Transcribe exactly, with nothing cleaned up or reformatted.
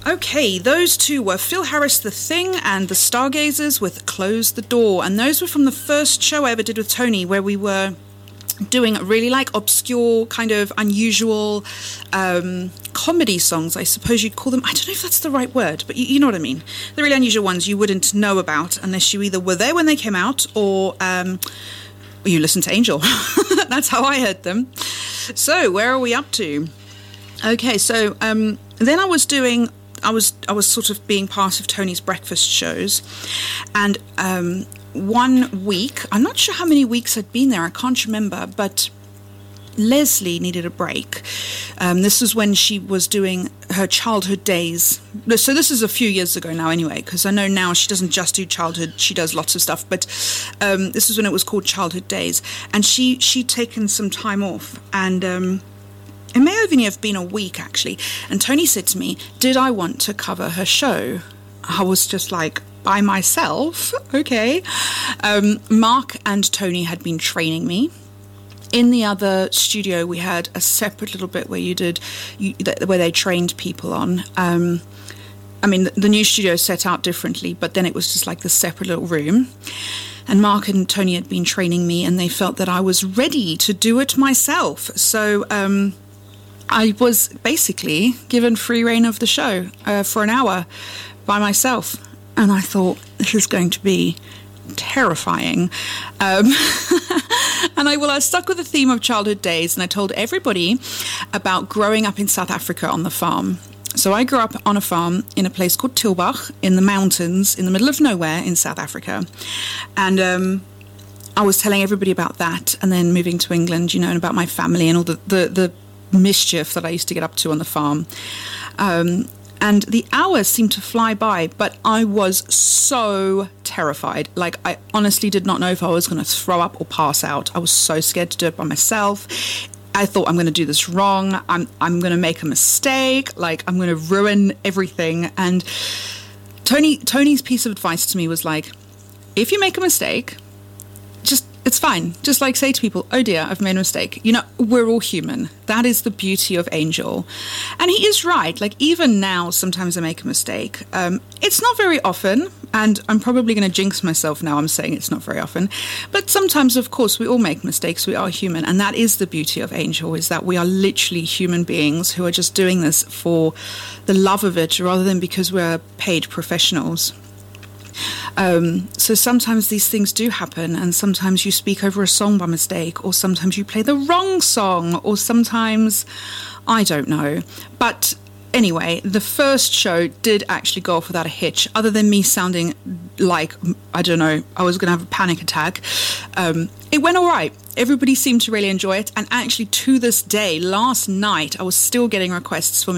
Okay, those two were Phil Harris, The Thing, and The Stargazers with Close the Door. And those were from the first show I ever did with Tony, where we were doing really like obscure, kind of unusual um, comedy songs, I suppose you'd call them. I don't know if that's the right word, but you, you know what I mean. The really unusual ones you wouldn't know about unless you either were there when they came out or um, you listened to Angel. That's how I heard them. So where are we up to? Okay, so um, then I was doing... I was I was sort of being part of Tony's breakfast shows, and um, one week, I'm not sure how many weeks I'd been there, I can't remember, but Leslie needed a break. Um, this was when she was doing her childhood days. So this is a few years ago now anyway, because I know now she doesn't just do childhood, she does lots of stuff, but um, this is when it was called Childhood Days, and she, she'd taken some time off, and... Um, It may only have been a week, actually. And Tony said to me, did I want to cover her show? I was just like, by myself? Okay. Um, Mark and Tony had been training me. In the other studio, we had a separate little bit where you did, you, where they trained people on. Um, I mean, the, the new studio is set out differently, but then it was just like the separate little room. And Mark and Tony had been training me, and they felt that I was ready to do it myself. So... Um, I was basically given free reign of the show uh, for an hour by myself. And I thought, this is going to be terrifying. Um, and I, well, I stuck with the theme of childhood days, and I told everybody about growing up in South Africa on the farm. So I grew up on a farm in a place called Tilbach in the mountains in the middle of nowhere in South Africa. And... Um, I was telling everybody about that, and then moving to England, you know, and about my family and all the, the, the mischief that I used to get up to on the farm. Um, and the hours seemed to fly by, but I was so terrified. Like, I honestly did not know if I was going to throw up or pass out. I was so scared to do it by myself. I thought, I'm going to do this wrong. I'm, I'm going to make a mistake. Like, I'm going to ruin everything. And Tony, Tony's piece of advice to me was like, if you make a mistake, just, it's fine. Just like say to people, oh dear, I've made a mistake. You know, we're all human. That is the beauty of Angel. And he is right. Like, even now, sometimes I make a mistake. Um, it's not very often, and I'm probably going to jinx myself now. I'm saying it's not very often. But sometimes, of course, we all make mistakes. We are human. And that is the beauty of Angel, is that we are literally human beings who are just doing this for the love of it, rather than because we're paid professionals. Um, so sometimes these things do happen, and sometimes you speak over a song by mistake, or sometimes you play the wrong song, or sometimes, I don't know. But anyway, the first show did actually go off without a hitch, other than me sounding like, I don't know, I was going to have a panic attack. Um, it went all right. Everybody seemed to really enjoy it. And actually, to this day, last night, I was still getting requests for